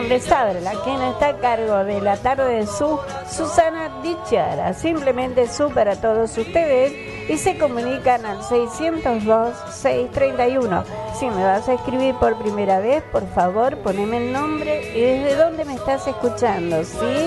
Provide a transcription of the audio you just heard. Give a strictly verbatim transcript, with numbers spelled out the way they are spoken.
quien les habla, quien está a cargo de la tarde de su Susana Dichara. Simplemente su para todos ustedes y se comunican al seiscientos dos, seiscientos treinta y uno. Si me vas a escribir por primera vez, por favor, poneme el nombre y desde dónde me estás escuchando, ¿sí?